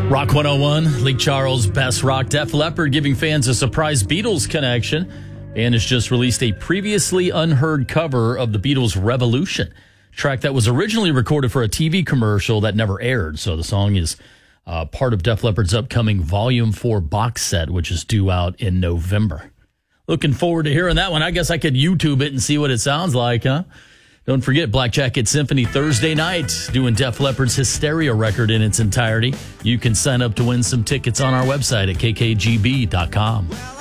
Rock 101, Lee Charles, Best Rock. Def Leppard giving fans a surprise Beatles connection. Band has just released a previously unheard cover of the Beatles' Revolution, track that was originally recorded for a TV commercial that never aired. So the song is part of Def Leppard's upcoming Volume 4 box set, which is due out in November. Looking forward to hearing that one. I guess I could YouTube it and see what it sounds like, huh? Don't forget Black Jacket Symphony Thursday night, doing Def Leppard's Hysteria record in its entirety. You can sign up to win some tickets on our website at kkgb.com.